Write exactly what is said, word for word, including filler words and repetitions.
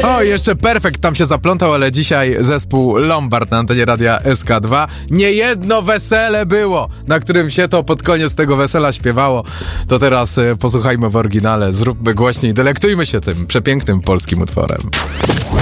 O, jeszcze Perfekt tam się zaplątał, ale dzisiaj zespół Lombard na antenie radia S K dwa. Niejedno wesele było, na którym się to pod koniec tego wesela śpiewało. To teraz y, posłuchajmy w oryginale, zróbmy głośniej, delektujmy się tym przepięknym polskim utworem.